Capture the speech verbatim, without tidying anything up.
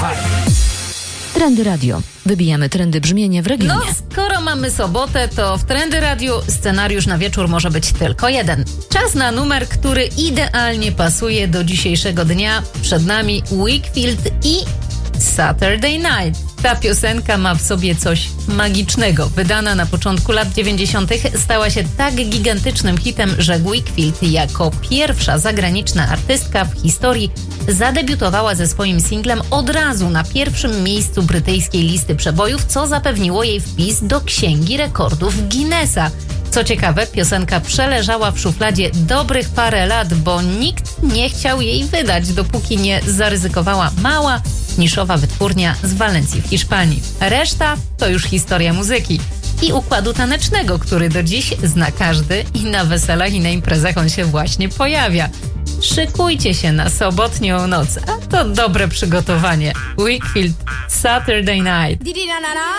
Słuchaj! Trendy Radio. Wybijamy trendy brzmienie w regionie. No, skoro mamy sobotę, to w Trendy Radio scenariusz na wieczór może być tylko jeden. Czas na numer, który idealnie pasuje do dzisiejszego dnia. Przed nami Wakefield i Saturday Night. Ta piosenka ma w sobie coś magicznego. Wydana na początku lat dziewięćdziesiątych stała się tak gigantycznym hitem, że Wakefield jako pierwsza zagraniczna artystka w historii zadebiutowała ze swoim singlem od razu na pierwszym miejscu brytyjskiej listy przebojów, co zapewniło jej wpis do Księgi Rekordów Guinnessa. Co ciekawe, piosenka przeleżała w szufladzie dobrych parę lat, bo nikt nie chciał jej wydać, dopóki nie zaryzykowała mała, niszowa wytwórnia z Walencji w Hiszpanii. Reszta to już historia muzyki i układu tanecznego, który do dziś zna każdy i na weselach i na imprezach on się właśnie pojawia. Szykujcie się na sobotnią noc, a to dobre przygotowanie. Wakefield, Saturday Night.